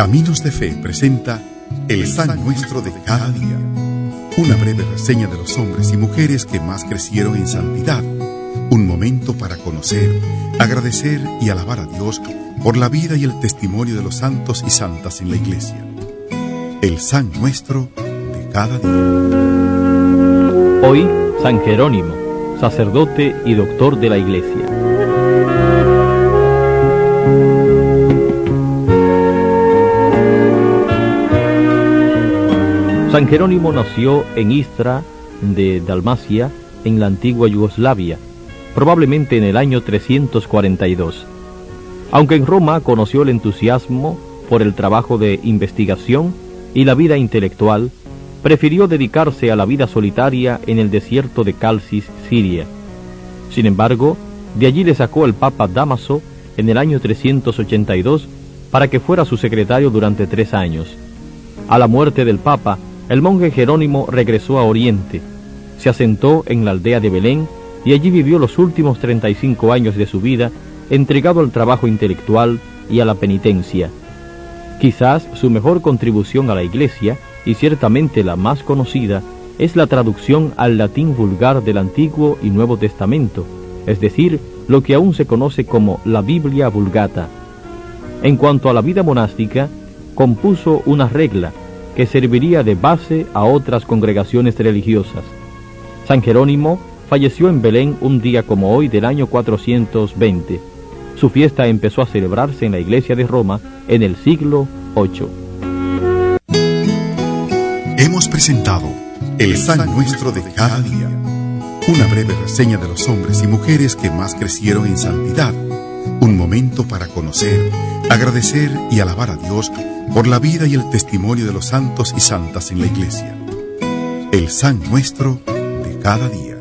Caminos de Fe presenta El San Nuestro de cada día, una breve reseña de los hombres y mujeres que más crecieron en santidad, un momento para conocer, agradecer y alabar a Dios por la vida y el testimonio de los santos y santas en la Iglesia. El San Nuestro de cada día. Hoy, San Jerónimo, sacerdote y doctor de la Iglesia. San Jerónimo nació en Istra de Dalmacia, en la antigua Yugoslavia, probablemente en el año 342. Aunque en Roma conoció el entusiasmo por el trabajo de investigación y la vida intelectual, prefirió dedicarse a la vida solitaria en el desierto de Calcis, Siria. Sin embargo, de allí le sacó el Papa Dámaso en el año 382 para que fuera su secretario durante 3 años. A la muerte del Papa, el monje Jerónimo regresó a Oriente, se asentó en la aldea de Belén y allí vivió los últimos 35 años de su vida entregado al trabajo intelectual y a la penitencia. Quizás su mejor contribución a la Iglesia, y ciertamente la más conocida, es la traducción al latín vulgar del Antiguo y Nuevo Testamento, es decir, lo que aún se conoce como la Biblia Vulgata. En cuanto a la vida monástica, compuso una regla que serviría de base a otras congregaciones religiosas. San Jerónimo falleció en Belén un día como hoy del año 420. Su fiesta empezó a celebrarse en la iglesia de Roma en el siglo VIII. Hemos presentado El San Nuestro de cada día, una breve reseña de los hombres y mujeres que más crecieron en santidad, un momento para conocer, agradecer y alabar a Dios por la vida y el testimonio de los santos y santas en la Iglesia. El San Nuestro de cada día.